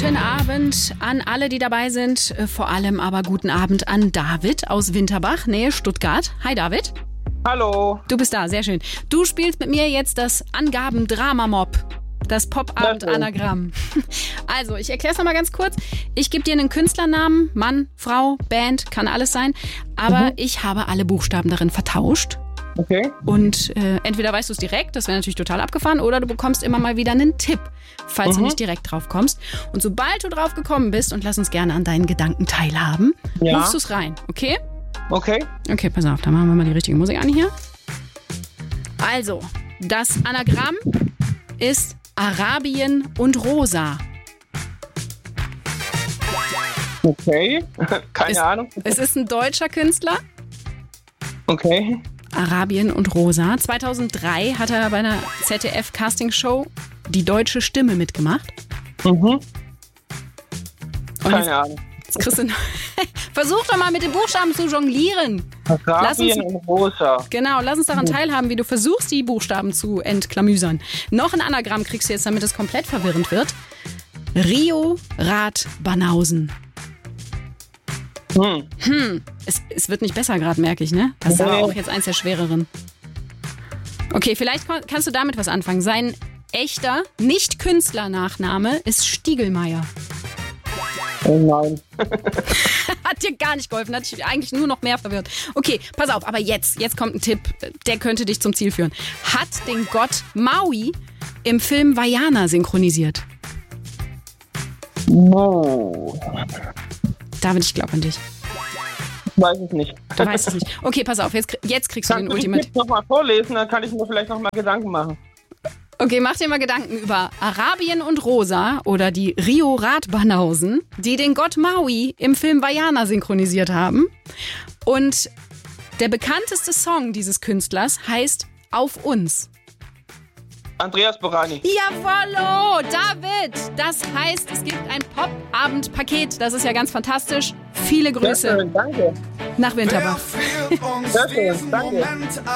Guten Abend an alle, die dabei sind. Vor allem aber guten Abend an David aus Winterbach, Nähe Stuttgart. Hi David. Hallo. Du bist da, sehr schön. Du spielst mit mir jetzt das Angaben-Drama-Mob. Das Pop-Abend-Anagramm. Also, ich erkläre es nochmal ganz kurz. Ich gebe dir einen Künstlernamen, Mann, Frau, Band, kann alles sein. Aber ich habe alle Buchstaben darin vertauscht. Okay. Und entweder weißt du es direkt, das wäre natürlich total abgefahren, oder du bekommst immer mal wieder einen Tipp, falls du nicht direkt drauf kommst. Und sobald du drauf gekommen bist, und lass uns gerne an deinen Gedanken teilhaben, rufst du es rein, okay? Okay. Okay, pass auf, dann machen wir mal die richtige Musik an hier. Also, das Anagramm ist Arabien und Rosa. Okay. Keine Ahnung. Es ist ein deutscher Künstler. Okay. Arabien und Rosa. 2003 hat er bei einer ZDF-Castingshow Die deutsche Stimme mitgemacht. Und Keine Ahnung. Jetzt kriegst du Versuch doch mal mit den Buchstaben zu jonglieren. Arabien und Rosa. Genau, lass uns daran teilhaben, wie du versuchst, die Buchstaben zu entklamüsern. Noch ein Anagramm kriegst du jetzt, damit es komplett verwirrend wird. Rio Rat Banausen. Es wird nicht besser gerade, merke ich, ne? Das ist aber auch jetzt eins der schwereren. Okay, vielleicht kannst du damit was anfangen. Sein echter Nicht-Künstler-Nachname ist Stiegelmeier. Oh nein. Hat dir gar nicht geholfen, hat dich eigentlich nur noch mehr verwirrt. Okay, pass auf, aber jetzt kommt ein Tipp, der könnte dich zum Ziel führen. Hat den Gott Maui im Film Vaiana synchronisiert? No. David, ich glaube an dich. Ich weiß es nicht. Du weißt es nicht. Okay, pass auf, jetzt kriegst du den Kannst du Ultimate. den nochmal vorlesen, dann kann ich mir vielleicht nochmal Gedanken machen. Okay, mach dir mal Gedanken über Arabien und Rosa oder die Rio Rat Banausen, die den Gott Maui im Film Vaiana synchronisiert haben. Und der bekannteste Song dieses Künstlers heißt Auf uns. Andreas Borani. Jawollo, David! Das heißt, es gibt ein Pop-Abend-Paket. Das ist ja ganz fantastisch. Viele Grüße Sehr schön, danke. nach Winterbach. Sehr schön, danke.